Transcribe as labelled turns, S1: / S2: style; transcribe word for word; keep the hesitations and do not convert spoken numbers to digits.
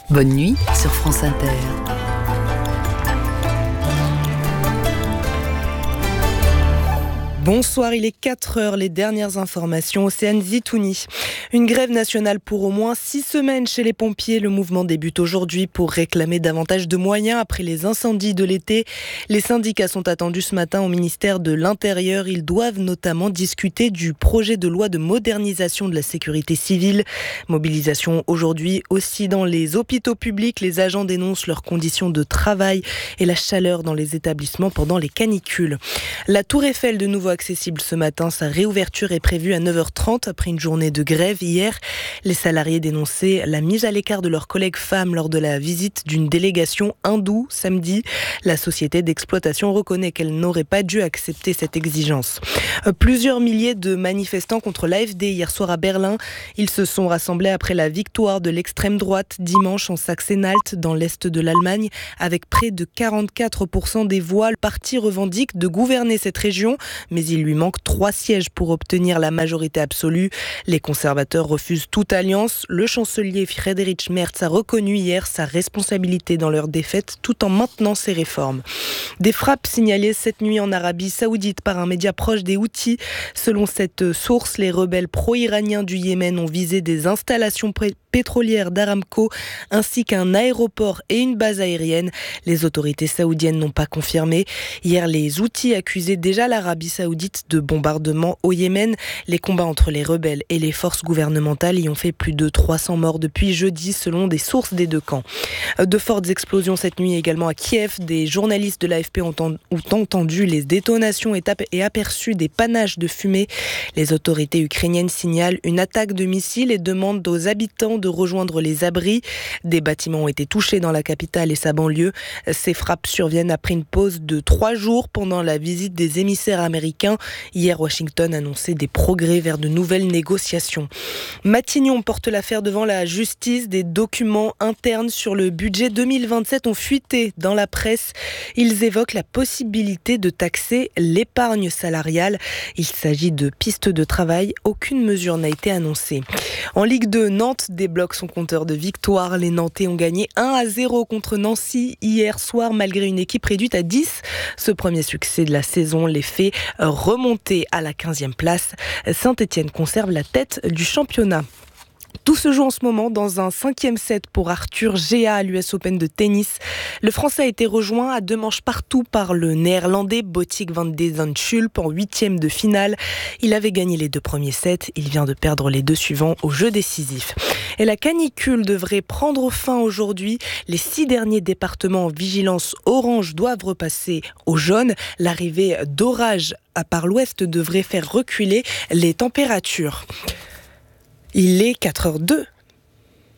S1: Bonne nuit sur France Inter.
S2: Bonsoir, il est quatre heures, les dernières informations. Océane Zitouni. Une grève nationale pour au moins six semaines chez les pompiers. Le mouvement débute aujourd'hui pour réclamer davantage de moyens après les incendies de l'été. Les syndicats sont attendus ce matin au ministère de l'Intérieur. Ils doivent notamment discuter du projet de loi de modernisation de la sécurité civile. Mobilisation aujourd'hui aussi dans les hôpitaux publics. Les agents dénoncent leurs conditions de travail et la chaleur dans les établissements pendant les canicules. La Tour Eiffel, de nouveau accessible ce matin. Sa réouverture est prévue à neuf heures trente après une journée de grève hier. Les salariés dénonçaient la mise à l'écart de leurs collègues femmes lors de la visite d'une délégation hindoue samedi. La société d'exploitation reconnaît qu'elle n'aurait pas dû accepter cette exigence. Plusieurs milliers de manifestants contre l'A F D hier soir à Berlin. Ils se sont rassemblés après la victoire de l'extrême droite dimanche en Saxe-Anhalt dans l'est de l'Allemagne avec près de quarante-quatre pour cent des voix. Le parti revendique de gouverner cette région, mais il lui manque trois sièges pour obtenir la majorité absolue. Les conservateurs refusent toute alliance. Le chancelier Friedrich Merz a reconnu hier sa responsabilité dans leur défaite tout en maintenant ses réformes. Des frappes signalées cette nuit en Arabie Saoudite par un média proche des Houthis. Selon cette source, les rebelles pro-iraniens du Yémen ont visé des installations pré- pétrolières d'Aramco ainsi qu'un aéroport et une base aérienne. Les autorités saoudiennes n'ont pas confirmé. Hier, les Houthis accusaient déjà l'Arabie Saoudite de bombardements au Yémen. Les combats entre les rebelles et les forces gouvernementales y ont fait plus de trois cents morts depuis jeudi selon des sources des deux camps. De fortes explosions cette nuit également à Kiev. Des journalistes de l'A F P ont, en, ont entendu les détonations et, ap- et aperçu des panaches de fumée. Les autorités ukrainiennes signalent une attaque de missiles et demandent aux habitants de rejoindre les abris. Des bâtiments ont été touchés dans la capitale et sa banlieue. Ces frappes surviennent après une pause de trois jours pendant la visite des émissaires américains. Hier, Washington annonçait des progrès vers de nouvelles négociations. Matignon porte l'affaire devant la justice. Des documents internes sur le budget deux mille vingt-sept ont fuité dans la presse. Ils évoquent la possibilité de taxer l'épargne salariale. Il s'agit de pistes de travail. Aucune mesure n'a été annoncée. En Ligue deux, Nantes débloque son compteur de victoire. Les Nantais ont gagné un à zéro contre Nancy hier soir malgré une équipe réduite à dix. Ce premier succès de la saison les fait remonter à la quinzième place. Saint-Étienne conserve la tête du championnat. Tout se joue en ce moment dans un cinquième set pour Arthur Géa à l'U S Open de tennis. Le Français a été rejoint à deux manches partout par le Néerlandais Botic van de Zandschulp en huitième de finale. Il avait gagné les deux premiers sets. Il vient de perdre les deux suivants au jeu décisif. Et la canicule devrait prendre fin aujourd'hui. Les six derniers départements en vigilance orange doivent repasser au jaune. L'arrivée d'orage par l'ouest devrait faire reculer les températures. Il est quatre heures zéro deux.